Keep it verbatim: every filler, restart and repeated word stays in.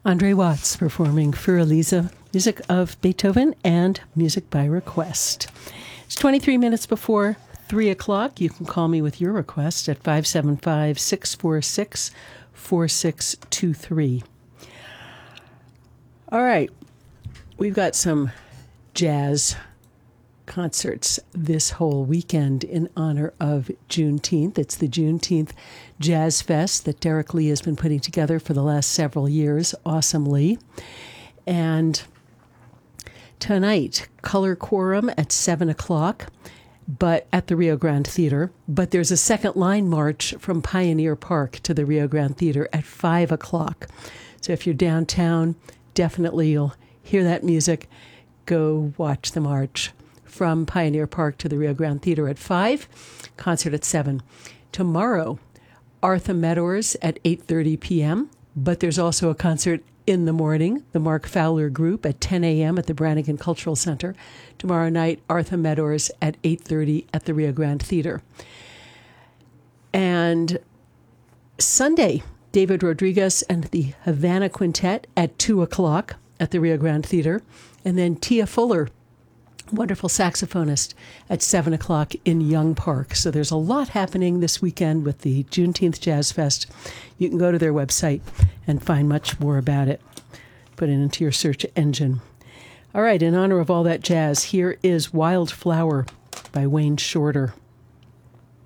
Andre Watts performing Für Elisa, music of Beethoven and music by request. It's twenty-three minutes before three o'clock. You can call me with your request at five seven five, six four six, four six two three. All right, we've got some jazz concerts this whole weekend in honor of Juneteenth. It's the Juneteenth Jazz Fest that Derek Lee has been putting together for the last several years, awesomely. And tonight, Color Quorum at seven o'clock, but at the Rio Grande Theater. But there's a second line march from Pioneer Park to the Rio Grande Theater at five o'clock. So if you're downtown, definitely you'll hear that music. Go watch the march from Pioneer Park to the Rio Grande Theater at five, concert at seven. Tomorrow, Arthur Meadows at eight thirty p.m., but there's also a concert in the morning, the Mark Fowler Group at ten a.m. at the Brannigan Cultural Center. Tomorrow night, Arthur Meadows at eight thirty at the Rio Grande Theater. And Sunday, David Rodriguez and the Havana Quintet at two o'clock at the Rio Grande Theater. And then Tia Fuller, wonderful saxophonist, at seven o'clock in Young Park. So there's a lot happening this weekend with the Juneteenth Jazz Fest. You can go to their website and find much more about it. Put it into your search engine. All right, in honor of all that jazz, here is Wildflower by Wayne Shorter.